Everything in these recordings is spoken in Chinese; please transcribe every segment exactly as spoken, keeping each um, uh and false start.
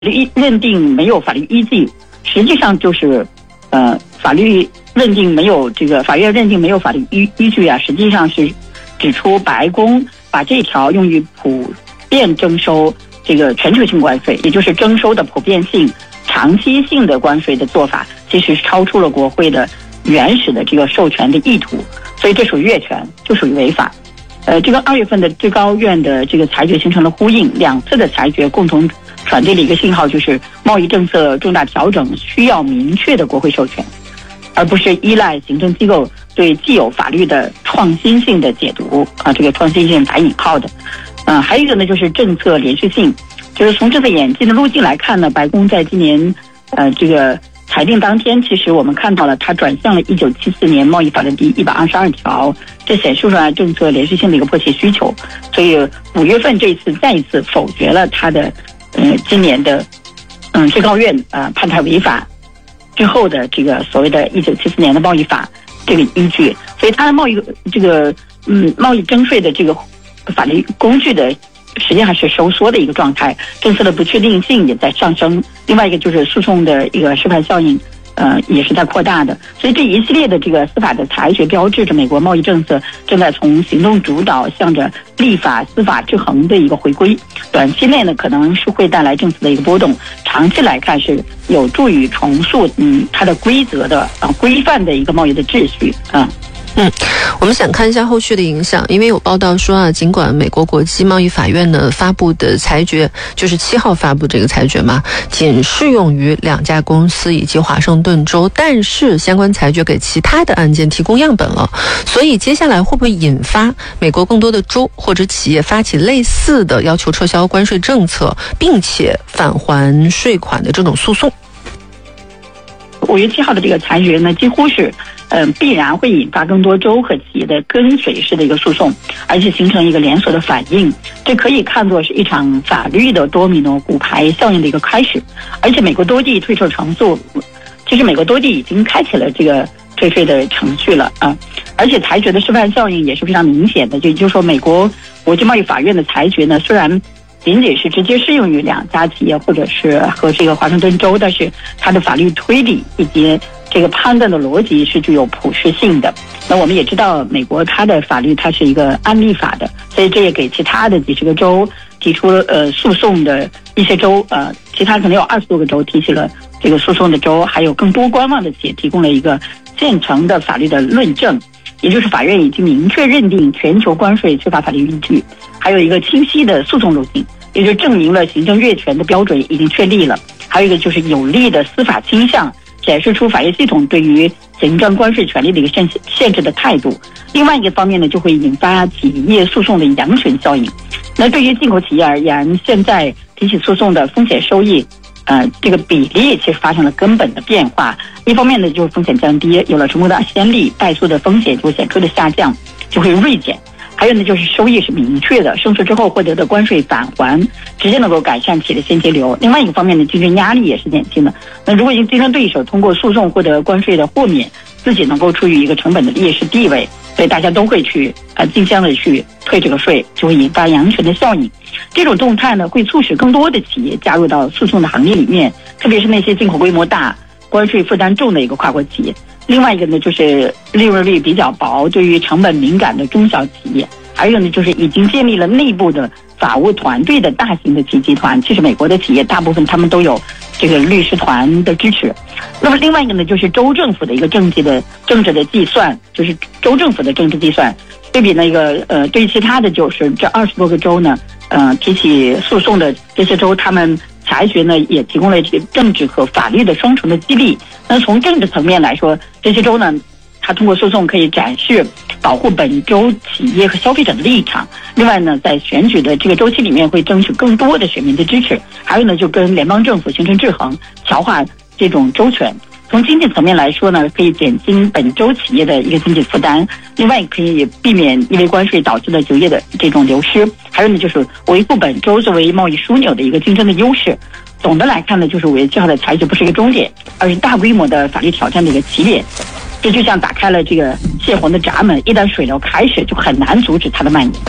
律认定没有法律依据，实际上就是呃法律认定没有这个法院认定没有法律依依据啊，实际上是指出白宫把这条用于普遍征收这个全球性关税，也就是征收的普遍性、长期性的关税的做法，其实是超出了国会的原始的这个授权的意图，所以这属于越权，就属于违法。呃，这个二月份的最高院的这个裁决形成了呼应，两次的裁决共同传递了一个信号，就是贸易政策重大调整需要明确的国会授权，而不是依赖行政机构对既有法律的创新性的解读啊，这个创新性打引号的。嗯、呃，还有一个呢，就是政策连续性，就是从这次演进的路径来看呢，白宫在今年呃这个裁定当天，其实我们看到了它转向了一九七四年贸易法的第一百二十二条，这显示出来政策连续性的一个迫切需求。所以五月份这一次再一次否决了它的呃今年的嗯最高院呃判它违法之后的这个所谓的一九七四年的贸易法这个依据，所以它的贸易这个嗯贸易征税的这个法律工具的实际上是收缩的一个状态，政策的不确定性也在上升。另外一个就是诉讼的一个示范效应，呃，也是在扩大的。所以这一系列的这个司法的裁决，标志着美国贸易政策正在从行动主导向着立法、司法制衡的一个回归。短期内呢，可能是会带来政策的一个波动；长期来看，是有助于重塑嗯它的规则的啊规范的一个贸易的秩序啊。 嗯，我们想看一下后续的影响，因为有报道说啊，尽管美国国际贸易法院呢发布的裁决，就是七号发布这个裁决嘛，仅适用于两家公司以及华盛顿州，但是相关裁决给其他的案件提供样本了，所以接下来会不会引发美国更多的州或者企业发起类似的要求撤销关税政策，并且返还税款的这种诉讼？ 五月七号的这个裁决呢，几乎是嗯、呃，必然会引发更多州和企业的跟随式的一个诉讼，而且形成一个连锁的反应。这可以看作是一场法律的多米诺骨牌效应的一个开始。而且美国多地退税重塑，其实美国多地已经开启了这个退税的程序了啊。而且裁决的示范效应也是非常明显的，也就是说，美国国际贸易法院的裁决呢，虽然仅仅是直接适用于两家企业或者是和这个华盛顿州，但是它的法律推理以及这个判断的逻辑是具有普适性的。那我们也知道，美国它的法律它是一个案例法的，所以这也给其他的几十个州提出了呃诉讼的一些州，呃，其他可能有二十多个州提起了这个诉讼的州，还有更多观望的企业提供了一个现成的法律的论证。也就是法院已经明确认定全球关税缺乏法律依据，还有一个清晰的诉讼路径，也就证明了行政越权的标准已经确立了。还有一个就是有力的司法倾向，显示出法院系统对于行政关税权利的一个限限制的态度。另外一个方面呢，就会引发企业诉讼的羊群效应。那对于进口企业而言，现在提起诉讼的风险收益呃，这个比例其实发生了根本的变化。一方面呢，就是风险降低，有了成功的先例，败诉的风险就会显著的下降，就会锐减。还有呢，就是收益是明确的，胜诉之后获得的关税返还直接能够改善企业的现金流。另外一个方面呢，竞争压力也是减轻的。那如果竞争对手通过诉讼获得关税的豁免，自己能够处于一个成本的劣势地位，所以大家都会去呃竞相的去退这个税，就会引发羊群的效应。这种动态呢，会促使更多的企业加入到诉讼的行列里面，特别是那些进口规模大、关税负担重的一个跨国企业。另外一个呢，就是利润率比较薄、对于成本敏感的中小企业。还有呢，就是已经建立了内部的法务团队的大型的企业集团。其实美国的企业大部分他们都有这个律师团的支持。那么另外一个呢，就是州政府的一个政绩的政治的计算，就是州政府的政治计算。对比那个呃，对于其他的就是这二十多个州呢，呃，提起诉讼的这些州，他们裁决呢也提供了这个政治和法律的双重的激励。那从政治层面来说，这些州呢，它通过诉讼可以展示保护本州企业和消费者的立场。另外呢，在选举的这个周期里面，会争取更多的选民的支持。还有呢，就跟联邦政府形成制衡，强化这种州权。从经济层面来说呢，可以减轻本州企业的一个经济负担，另外可以避免因为关税导致的就业的这种流失。还有呢，就是维护本州作为贸易枢纽的一个竞争的优势。总的来看呢，就是五月七号的裁决不是一个终点，而是大规模的法律挑战的一个起点。这就像打开了这个泄洪的闸门，一旦水流开始，就很难阻止它的蔓延。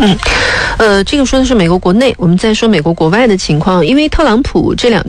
嗯，呃，这个说的是美国国内，我们再说美国国外的情况，因为特朗普这两